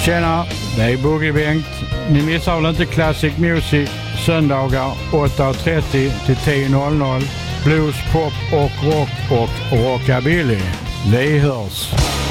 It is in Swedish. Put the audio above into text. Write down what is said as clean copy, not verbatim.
Tjena, det är Boogie Bengt. Ni missar väl inte Classic Music söndagar 8.30 till 10.00. Blues, pop och rock och rockabilly. Vi hörs!